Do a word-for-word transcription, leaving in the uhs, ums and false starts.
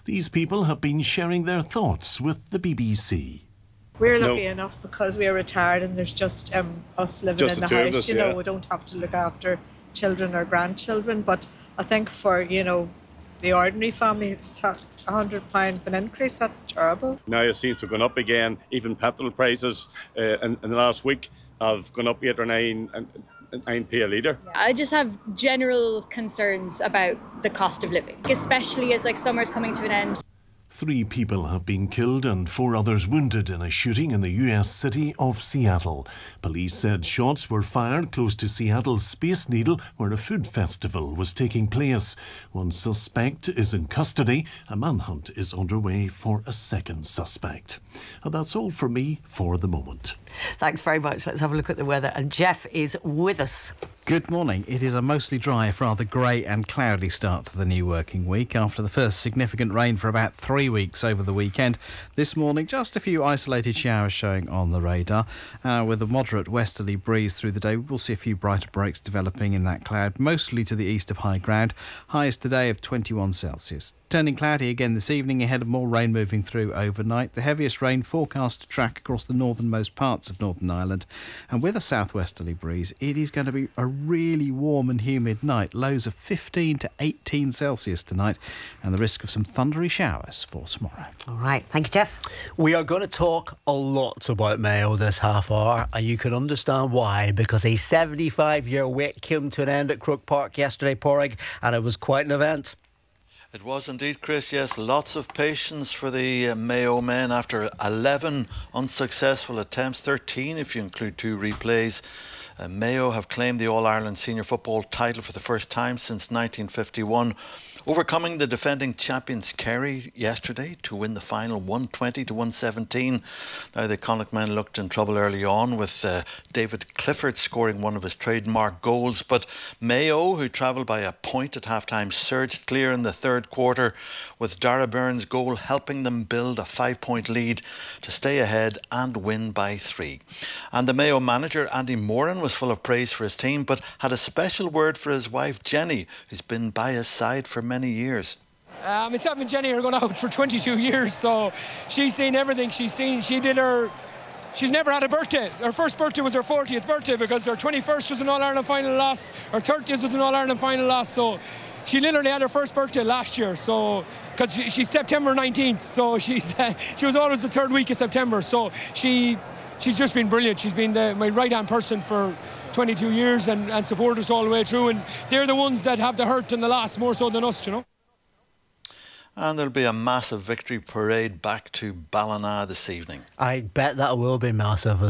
These people have been sharing their thoughts with the B B C. We're lucky no. enough because we're retired and there's just um, us living just in the, the house. Us, you know, yeah. we don't have to look after children or grandchildren. But I think for, you know, the ordinary family, it's one hundred pounds of an increase. That's terrible. Now it seems to have gone up again. Even petrol prices uh, in, in the last week have gone up eight or nine, nine p a litre. I just have general concerns about the cost of living, especially as like summer's coming to an end. Three people have been killed and four others wounded in a shooting in the U S city of Seattle. Police said shots were fired close to Seattle's Space Needle, where a food festival was taking place. One suspect is in custody. A manhunt is underway for a second suspect. And that's all from me for the moment. Thanks very much. Let's have a look at the weather. And Jeff is with us. Good morning. It is a mostly dry, if rather grey and cloudy start to the new working week after the first significant rain for about three weeks over the weekend. This morning, just a few isolated showers showing on the radar. Uh, with a moderate westerly breeze through the day, we'll see a few brighter breaks developing in that cloud, mostly to the east of high ground. Highs today of twenty-one Celsius. Turning cloudy again this evening ahead of more rain moving through overnight. The heaviest rain forecast to track across the northernmost parts of Northern Ireland. And with a southwesterly breeze, it is going to be a really warm and humid night. Lows of fifteen to eighteen Celsius tonight, and the risk of some thundery showers for tomorrow. All right. Thank you, Jeff. We are going to talk a lot about Mayo this half hour, and you can understand why, because a seventy-five-year wait came to an end at Croke Park yesterday, Porrig, and it was quite an event. It was indeed, Chris, yes. Lots of patience for the uh, Mayo men after eleven unsuccessful attempts, thirteen if you include two replays. Uh, Mayo have claimed the All-Ireland Senior Football title for the first time since nineteen fifty-one, overcoming the defending champions Kerry yesterday to win the final one twenty to one seventeen. Now the Connacht men looked in trouble early on with uh, David Clifford scoring one of his trademark goals, but Mayo, who travelled by a point at half-time, surged clear in the third quarter, with Dara Byrne's goal helping them build a five-point lead to stay ahead and win by three. And the Mayo manager, Andy Moran, was full of praise for his team, but had a special word for his wife Jenny, who's been by his side for many years. Uh, myself and Jenny are going out for twenty-two years, so she's seen everything she's seen. She did her... She's never had a birthday. Her first birthday was her fortieth birthday, because her twenty-first was an All-Ireland final loss, her thirtieth was an All-Ireland final loss, so she literally had her first birthday last year, so because she, she's September nineteenth, so she's uh, she was always the third week of September, so she she's just been brilliant. She's been the, my right-hand person for twenty-two years and, and supported us all the way through, and they're the ones that have the hurt and the loss more so than us, you know. And there'll be a massive victory parade back to Ballina this evening. I bet that will be massive as